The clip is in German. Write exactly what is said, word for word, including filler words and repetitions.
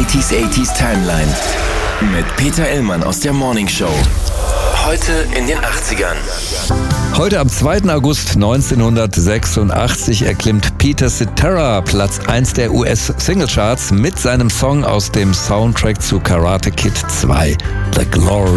achtziger achtziger Timeline mit Peter Illmann aus der Morning Show. Heute in den achtzigern. Heute am zweiten August neunzehnhundertsechsundachtzig erklimmt Peter Cetera Platz eins der U S-Singlecharts mit seinem Song aus dem Soundtrack zu Karate Kid zwei, The Glory.